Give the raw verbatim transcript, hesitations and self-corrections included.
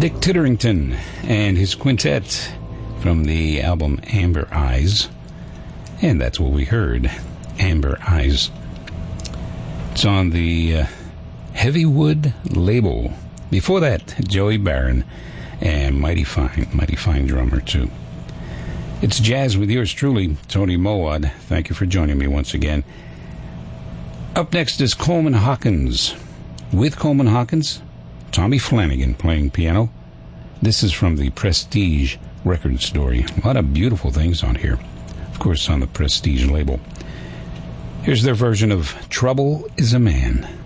Dick Titterington and his quintet from the album Amber Eyes. And that's what we heard, Amber Eyes. It's on the uh, Heavywood label. Before that, Joey Barron, and mighty fine, mighty fine drummer too. It's jazz with yours truly, Tony Mowat. Thank you for joining me once again. Up next is Coleman Hawkins. With Coleman Hawkins, Tommy Flanagan playing piano. This is from the Prestige record story. A lot of beautiful things on here. Of course, on the Prestige label. Here's their version of Trouble is a Man.